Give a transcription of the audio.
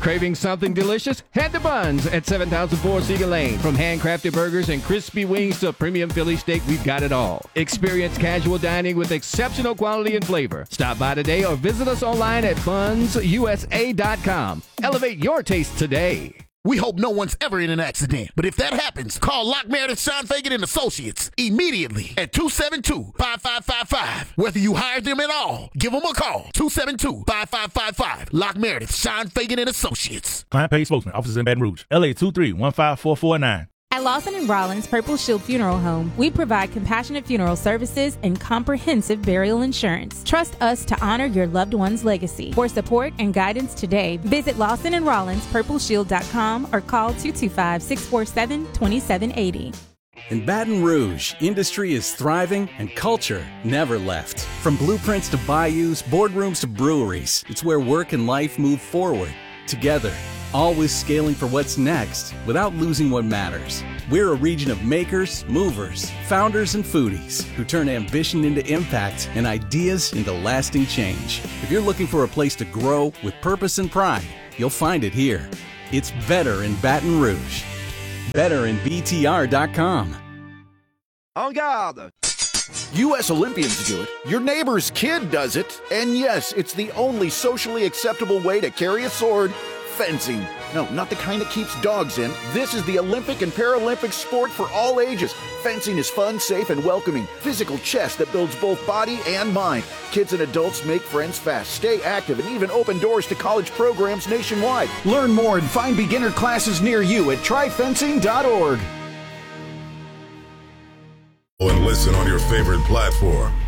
Craving something delicious? Head to Buns at 7004 Cedar Lane. From handcrafted burgers and crispy wings to premium Philly steak, we've got it all. Experience casual dining with exceptional quality and flavor. Stop by today or visit us online at bunsusa.com. Elevate your taste today. We hope no one's ever in an accident, but if that happens, call Lock Meredith, Sean Fagan, and Associates immediately at 272-5555. Whether you hire them at all, give them a call. 272-5555. Lock Meredith, Sean Fagan, and Associates. Client paid spokesman, offices in Baton Rouge, LA 2315449. At Lawson & Rollins Purple Shield Funeral Home, we provide compassionate funeral services and comprehensive burial insurance. Trust us to honor your loved one's legacy. For support and guidance today, visit Lawson & Rollins PurpleShield.com or call 225-647-2780. In Baton Rouge, industry is thriving and culture never left. From blueprints to bayous, boardrooms to breweries, it's where work and life move forward together. Always scaling for what's next without losing what matters. We're a region of makers, movers, founders, and foodies who turn ambition into impact and ideas into lasting change. If you're looking for a place to grow with purpose and pride, you'll find it here. It's better in Baton Rouge. BetterInBTR.com. En garde! U.S. Olympians do it. Your neighbor's kid does it. And yes, it's the only socially acceptable way to carry a sword. Fencing. No, not the kind that keeps dogs in. This is the Olympic and Paralympic sport for all ages. Fencing is fun, safe, and welcoming. Physical chess that builds both body and mind. Kids and adults make friends fast, stay active, and even open doors to college programs nationwide. Learn more and find beginner classes near you at tryfencing.org. And listen on your favorite platform.